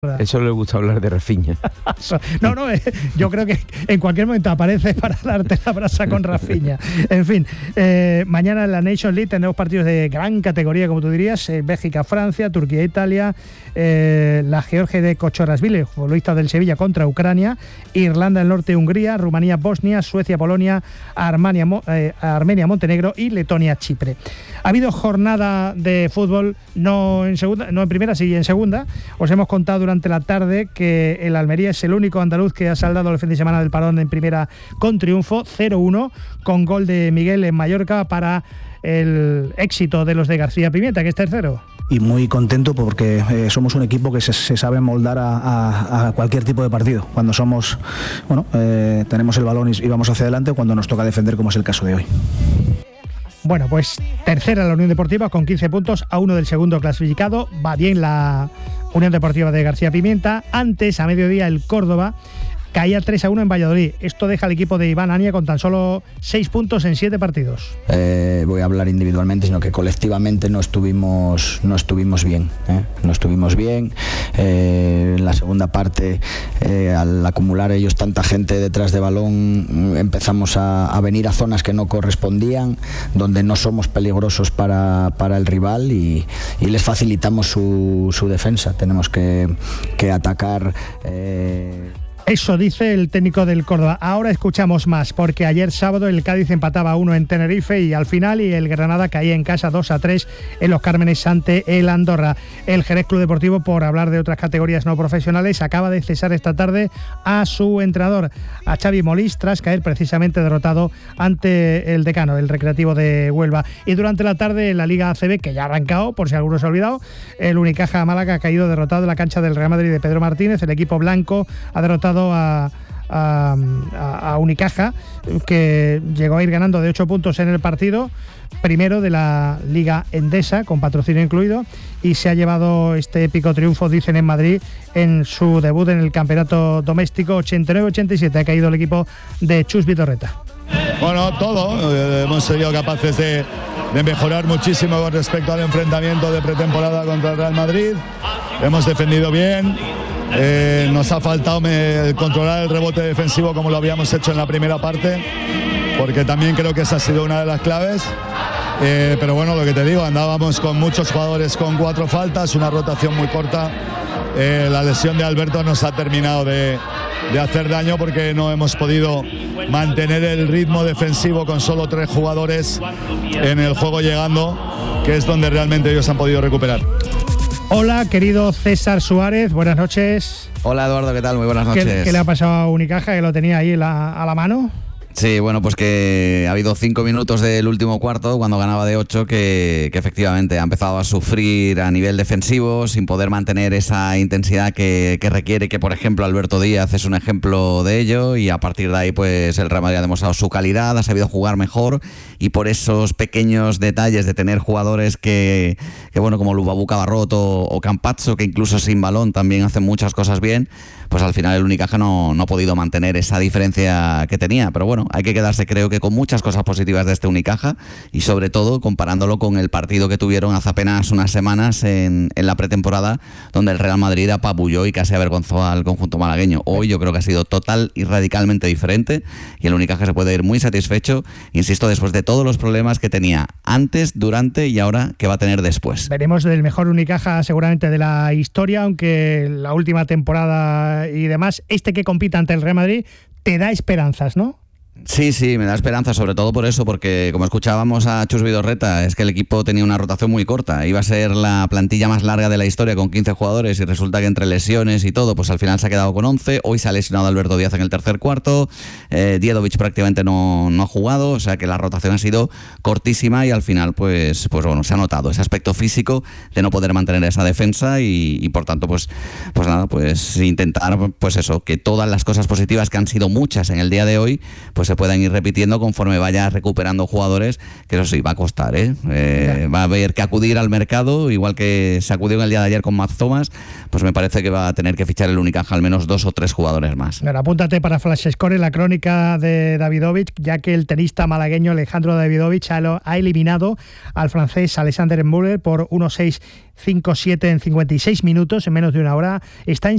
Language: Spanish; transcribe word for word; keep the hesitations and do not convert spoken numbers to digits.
Eso le gusta hablar de Rafinha. No, no, eh, yo creo que en cualquier momento aparece para darte la brasa con Rafinha. En fin, eh, mañana en la Nations League tendremos partidos de gran categoría, como tú dirías, eh, Bélgica-Francia, Turquía-Italia, eh, la Georgia de Kochorasvili, futbolista del Sevilla contra Ucrania, Irlanda del Norte-Hungría, Rumanía-Bosnia, Suecia-Polonia, Armenia, eh, Armenia-Montenegro y Letonia-Chipre. Ha habido jornada de fútbol, no en segunda, no en primera, sí en segunda. Os hemos contado durante la tarde que el Almería es el único andaluz que ha saldado el fin de semana del parón en primera con triunfo, cero uno, con gol de Miguel en Mallorca para el éxito de los de García Pimienta, que es tercero. Y muy contento porque eh, somos un equipo que se, se sabe moldar a, a, a cualquier tipo de partido. Cuando somos, bueno, eh, tenemos el balón y, y vamos hacia adelante, cuando nos toca defender, como es el caso de hoy. Bueno, pues tercera la Unión Deportiva con quince puntos, a uno del segundo clasificado. Va bien la Unión Deportiva de García Pimienta. Antes, a mediodía, el Córdoba caía tres a uno en Valladolid. Esto deja al equipo de Iván Ania con tan solo seis puntos en siete partidos. Eh, voy a hablar individualmente, sino que colectivamente no estuvimos, no estuvimos bien. ¿eh? No estuvimos bien. Eh, en la segunda parte, eh, al acumular ellos tanta gente detrás de balón, empezamos a, a venir a zonas que no correspondían, donde no somos peligrosos para, para el rival y, y les facilitamos su, su defensa. Tenemos que, que atacar... Eh, Eso dice el técnico del Córdoba. Ahora escuchamos más, porque ayer sábado el Cádiz empataba a uno en Tenerife y al final y el Granada caía en casa dos a tres en Los Cármenes ante el Andorra. El Jerez Club Deportivo, por hablar de otras categorías no profesionales, acaba de cesar esta tarde a su entrenador, a Xavi Molís, tras caer precisamente derrotado ante el Decano, el Recreativo de Huelva. Y durante la tarde en la Liga A C B, que ya ha arrancado, por si alguno se ha olvidado, el Unicaja Málaga ha caído derrotado en la cancha del Real Madrid de Pedro Martínez. El equipo blanco ha derrotado A, a, a Unicaja, que llegó a ir ganando de ocho puntos en el partido, primero de la Liga Endesa, con patrocinio incluido, y se ha llevado este épico triunfo, dicen en Madrid, en su debut en el campeonato doméstico. Ochenta y nueve ochenta y siete ha caído el equipo de Chus Vitorreta. Bueno, todo, eh, hemos sido capaces de, de mejorar muchísimo con respecto al enfrentamiento de pretemporada contra el Real Madrid. Hemos defendido bien. Eh, nos ha faltado me, controlar el rebote defensivo como lo habíamos hecho en la primera parte, porque también creo que esa ha sido una de las claves. Eh, pero bueno, lo que te digo, andábamos con muchos jugadores con cuatro faltas, una rotación muy corta. Eh, la lesión de Alberto nos ha terminado de, de hacer daño, porque no hemos podido mantener el ritmo defensivo con solo tres jugadores en el juego llegando, que es donde realmente ellos han podido recuperar. Hola, querido César Suárez, buenas noches. Hola, Eduardo, ¿qué tal? Muy buenas noches. ¿Qué, qué le ha pasado a Unicaja, que lo tenía ahí la, a la mano? Sí, bueno, pues que ha habido cinco minutos del último cuarto, cuando ganaba de ocho, que, que efectivamente ha empezado a sufrir a nivel defensivo, sin poder mantener esa intensidad que, que requiere, que por ejemplo Alberto Díaz es un ejemplo de ello, y a partir de ahí pues el Real Madrid ha demostrado su calidad, ha sabido jugar mejor, y por esos pequeños detalles de tener jugadores que, que bueno, como Lubabu Cabarrot o, o Campazzo, que incluso sin balón también hacen muchas cosas bien, pues al final el Unicaja no, no ha podido mantener esa diferencia que tenía. Pero bueno, hay que quedarse, creo que, con muchas cosas positivas de este Unicaja, y sobre todo comparándolo con el partido que tuvieron hace apenas unas semanas en, en la pretemporada, donde el Real Madrid apabulló y casi avergonzó al conjunto malagueño. Hoy yo creo que ha sido total y radicalmente diferente, y el Unicaja se puede ir muy satisfecho, insisto, después de todos los problemas que tenía antes, durante y ahora que va a tener después. Veremos el mejor Unicaja seguramente de la historia, aunque la última temporada y demás, este que compita ante el Real Madrid te da esperanzas, ¿no? Sí, sí, me da esperanza, sobre todo por eso, porque como escuchábamos a Chus Vidorreta, es que el equipo tenía una rotación muy corta. Iba a ser la plantilla más larga de la historia con quince jugadores, y resulta que entre lesiones y todo, pues al final se ha quedado con once. Hoy se ha lesionado Alberto Díaz en el tercer cuarto, eh, Diedovic prácticamente no, no ha jugado, o sea que la rotación ha sido cortísima, y al final pues, pues bueno, se ha notado ese aspecto físico de no poder mantener esa defensa, y, y por tanto pues, pues nada, pues intentar pues eso, que todas las cosas positivas, que han sido muchas en el día de hoy, pues se puedan ir repitiendo conforme vaya recuperando jugadores, que eso sí, va a costar, ¿eh? Eh, va a haber que acudir al mercado, igual que se acudió en el día de ayer con Matt Thomas, pues me parece que va a tener que fichar el Unicaja al menos dos o tres jugadores más. Bueno, apúntate para Flash Score la crónica de Davidovich, ya que el tenista malagueño Alejandro Davidovich ha, ha eliminado al francés Alexander Müller por uno seis cinco siete en cincuenta y seis minutos, en menos de una hora. Está en